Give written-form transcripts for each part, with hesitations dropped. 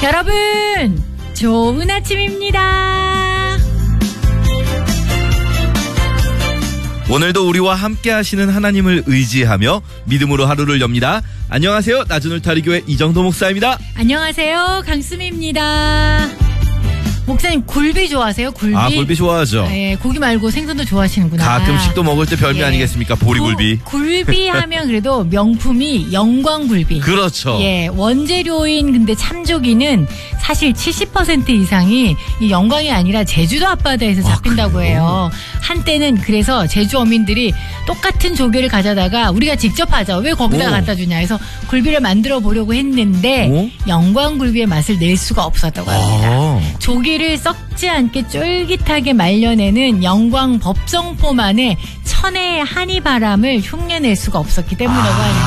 여러분, 좋은 아침입니다. 오늘도 우리와 함께 하시는 하나님을 의지하며 믿음으로 하루를 엽니다. 안녕하세요. 나준 울타리교회 이정도 목사입니다. 안녕하세요. 강수미입니다. 목사님, 굴비 좋아하세요? 굴비? 아, 굴비 좋아하죠. 예, 고기 말고 생선도 좋아하시는구나. 가끔씩 또 먹을 때 별미 예. 아니겠습니까? 보리굴비. 굴비 하면 그래도 명품이 영광굴비. 그렇죠. 예, 원재료인 근데 참조기는 사실 70% 이상이 이 영광이 아니라 제주도 앞바다에서 잡힌다고 해요. 한때는 그래서 제주 어민들이 똑같은 조개를 가져다가 우리가 직접 하자. 왜 거기다 갖다 주냐 해서 굴비를 만들어 보려고 했는데 영광굴비의 맛을 낼 수가 없었다고 합니다. 조기를 썩지 않게 쫄깃하게 말려내는 영광 법성포만의 천혜의 한이바람을 흉내낼 수가 없었기 때문이라고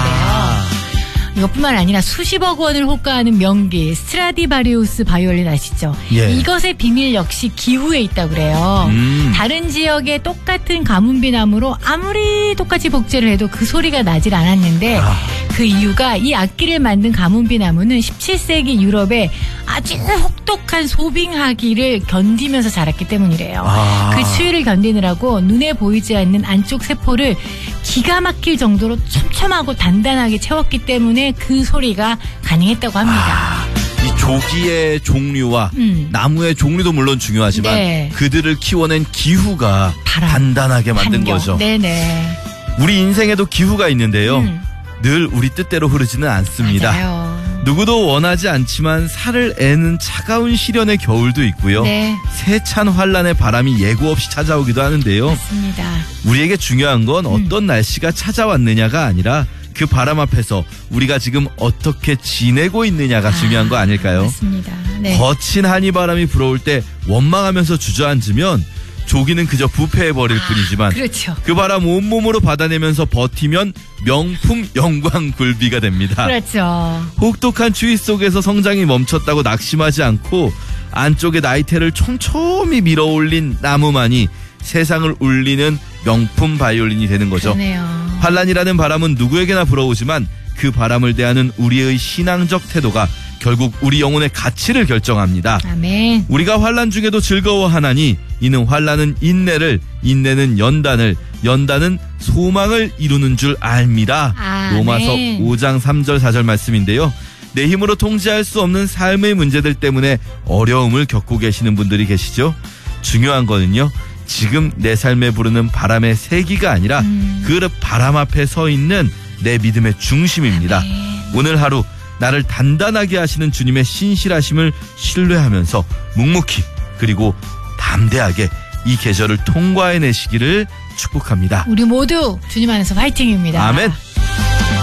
하는데요. 이것뿐만 아니라 수십억 원을 호가하는 명기 스트라디바리우스 바이올린 아시죠? 예. 이것의 비밀 역시 기후에 있다고 그래요. 다른 지역의 똑같은 가문비 나무로 아무리 똑같이 복제를 해도 그 소리가 나질 않았는데 그 이유가 이 악기를 만든 가문비 나무는 17세기 유럽에 아주 혹독한 소빙하기를 견디면서 자랐기 때문이래요. 그 추위를 견디느라고 눈에 보이지 않는 안쪽 세포를 기가 막힐 정도로 촘촘하고 단단하게 채웠기 때문에 그 소리가 가능했다고 합니다. 이 조기의 종류와 나무의 종류도 물론 중요하지만 네. 그들을 키워낸 기후가 단단하게 만든 환경. 거죠. 네네. 우리 인생에도 기후가 있는데요. 늘 우리 뜻대로 흐르지는 않습니다. 맞아요. 누구도 원하지 않지만 살을 애는 차가운 시련의 겨울도 있고요. 네. 세찬 환란의 바람이 예고 없이 찾아오기도 하는데요. 맞습니다. 우리에게 중요한 건 어떤 날씨가 찾아왔느냐가 아니라 그 바람 앞에서 우리가 지금 어떻게 지내고 있느냐가 중요한 거 아닐까요? 맞습니다. 네. 거친 한이바람이 불어올 때 원망하면서 주저앉으면 조기는 그저 부패해버릴 뿐이지만 그렇죠. 그 바람 온몸으로 받아내면서 버티면 명품 영광굴비가 됩니다. 그렇죠. 혹독한 추위 속에서 성장이 멈췄다고 낙심하지 않고 안쪽에 나이테를 촘촘히 밀어올린 나무만이 세상을 울리는 명품 바이올린이 되는 거죠. 그러네요. 환란이라는 바람은 누구에게나 불어오지만 그 바람을 대하는 우리의 신앙적 태도가 결국 우리 영혼의 가치를 결정합니다. 아멘. 우리가 환란 중에도 즐거워하나니 이는 환란은 인내를, 인내는 연단을, 연단은 소망을 이루는 줄 압니다. 로마서 5장 3절 4절 말씀인데요. 내 힘으로 통제할 수 없는 삶의 문제들 때문에 어려움을 겪고 계시는 분들이 계시죠. 중요한 거는요, 지금 내 삶에 부르는 바람의 세기가 아니라 그 바람 앞에 서 있는 내 믿음의 중심입니다. 오늘 하루 나를 단단하게 하시는 주님의 신실하심을 신뢰하면서 묵묵히 그리고 담대하게 이 계절을 통과해내시기를 축복합니다. 우리 모두 주님 안에서 화이팅입니다. 아멘.